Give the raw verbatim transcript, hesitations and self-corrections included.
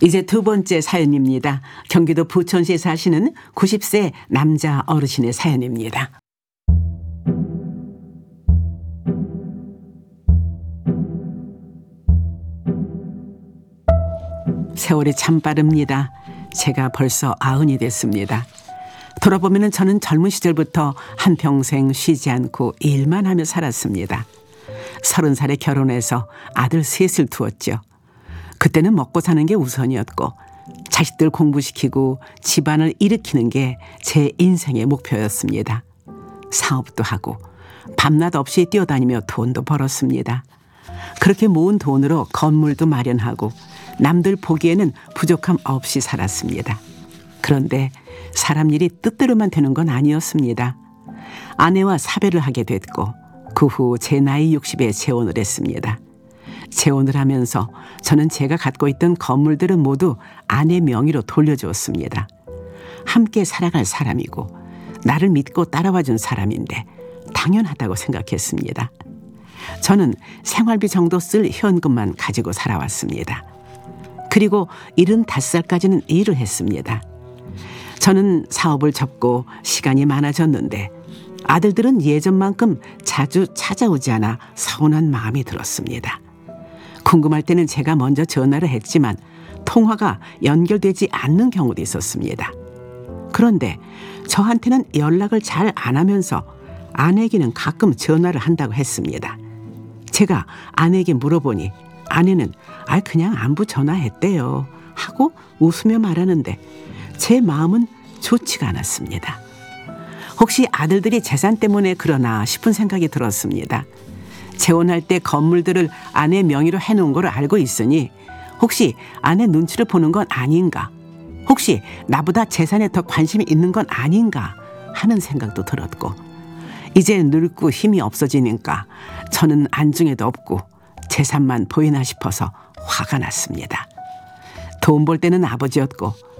이제 두 번째 사연입니다. 경기도 부천시에 사시는 구십 세 남자 어르신의 사연입니다. 세월이 참 빠릅니다. 제가 벌써 아흔이 됐습니다. 돌아보면 저는 젊은 시절부터 한평생 쉬지 않고 일만 하며 살았습니다. 서른 살에 결혼해서 아들 셋을 두었죠. 그때는 먹고 사는 게 우선이었고 자식들 공부시키고 집안을 일으키는 게 제 인생의 목표였습니다. 사업도 하고 밤낮 없이 뛰어다니며 돈도 벌었습니다. 그렇게 모은 돈으로 건물도 마련하고 남들 보기에는 부족함 없이 살았습니다. 그런데 사람 일이 뜻대로만 되는 건 아니었습니다. 아내와 사별을 하게 됐고 그 후 제 나이 육십에 재혼을 했습니다. 재혼을 하면서 저는 제가 갖고 있던 건물들은 모두 아내 명의로 돌려주었습니다. 함께 살아갈 사람이고 나를 믿고 따라와준 사람인데 당연하다고 생각했습니다. 저는 생활비 정도 쓸 현금만 가지고 살아왔습니다. 그리고 일흔다섯 살까지는 일을 했습니다. 저는 사업을 접고 시간이 많아졌는데 아들들은 예전만큼 자주 찾아오지 않아 서운한 마음이 들었습니다. 궁금할 때는 제가 먼저 전화를 했지만 통화가 연결되지 않는 경우도 있었습니다. 그런데 저한테는 연락을 잘 안 하면서 아내에게는 가끔 전화를 한다고 했습니다. 제가 아내에게 물어보니 아내는 아 그냥 안부 전화했대요 하고 웃으며 말하는데 제 마음은 좋지가 않았습니다. 혹시 아들들이 재산 때문에 그러나 싶은 생각이 들었습니다. 재혼할 때 건물들을 아내 명의로 해놓은 걸 알고 있으니 혹시 아내 눈치를 보는 건 아닌가, 혹시 나보다 재산에 더 관심이 있는 건 아닌가 하는 생각도 들었고 이제 늙고 힘이 없어지니까 저는 안중에도 없고 재산만 보이나 싶어서 화가 났습니다. 돈 벌 때는 아버지였고